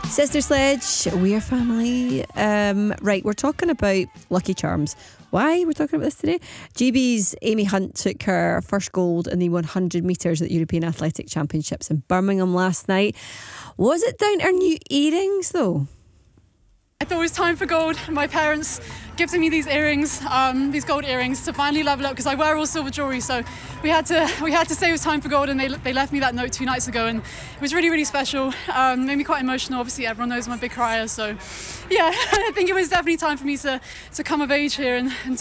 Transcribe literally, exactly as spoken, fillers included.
Sister Sledge, we are family. Um, right, we're talking about Lucky Charms. Why we're talking about this today? G B's Amy Hunt took her first gold in the one hundred metres at the European Athletic Championships in Birmingham last night. Was it down to her new earrings though? I thought it was time for gold. My parents gifted me these earrings, um, these gold earrings, to finally level up because I wear all silver jewellery. So we had to we had to say it was time for gold, and they they left me that note two nights ago, and it was really really special. Um, made me quite emotional. Obviously, everyone knows I'm a big crier, so yeah, I think it was definitely time for me to to come of age here and, and